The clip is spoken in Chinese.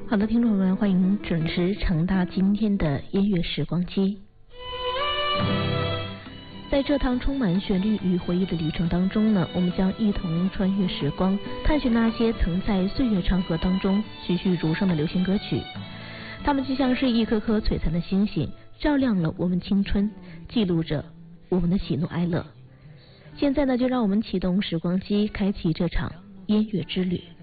好的，听众们，欢迎准时乘搭今天的音乐时光机。在这趟充满旋律与回忆的旅程当中呢，我们将一同穿越时光，探寻那些曾在岁月长河当中栩栩如生的流行歌曲。它们就像是一颗颗璀璨的星星，照亮了我们青春，记录着我们的喜怒哀乐。现在呢，就让我们启动时光机，开启这场音乐之旅。